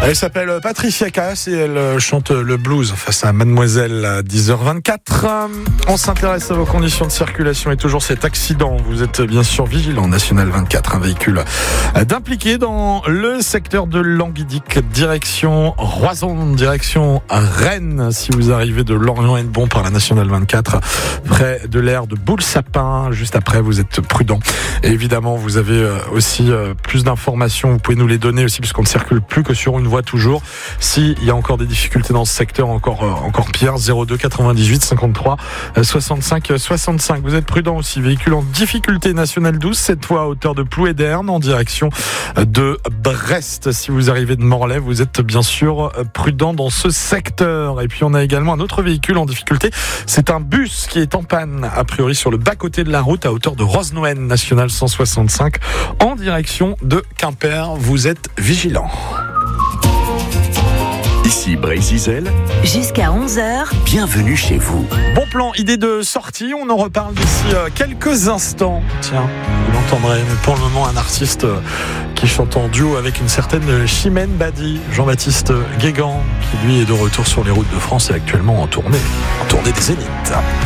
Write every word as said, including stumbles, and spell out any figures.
Elle s'appelle Patricia Cass et elle chante le blues face à Mademoiselle à dix heures vingt-quatre. On s'intéresse à vos conditions de circulation et toujours cet accident. Vous êtes bien sûr vigilant. National vingt-quatre, un véhicule d'impliqué dans le secteur de Languidic, direction Roison, direction Rennes. Si vous arrivez de Lorient-Hennebont par la National vingt-quatre, près de l'aire de Boule-Sapin, juste après, vous êtes prudent. Et évidemment, vous avez aussi plus d'informations. Vous pouvez nous les donner aussi, puisqu'on ne circule plus que sur une voie toujours. S'il y a encore des difficultés dans ce secteur, encore encore pire, zéro deux quatre-vingt-dix-huit cinquante-trois soixante-cinq soixante-cinq. Vous êtes prudent aussi. Véhicule en difficulté, National douze, cette fois à hauteur de Plouéderne, en direction de Brest. Si vous arrivez de Morlaix, vous êtes bien sûr prudent dans ce secteur. Et puis on a également un autre véhicule en difficulté. C'est un bus qui est en panne, a priori sur le bas-côté de la route, à hauteur de Rosnoën, National cent soixante-cinq, en direction de Quimper. Vous êtes vigilants. Ici Brézizel. Jusqu'à onze heures. Bienvenue chez vous. Bon plan, idée de sortie, on en reparle d'ici quelques instants. Tiens, vous l'entendrez, mais pour le moment, un artiste qui chante en duo avec une certaine Chimène Badi, Jean-Baptiste Guégan, qui lui est de retour sur les routes de France et actuellement en tournée, en tournée des Zéniths.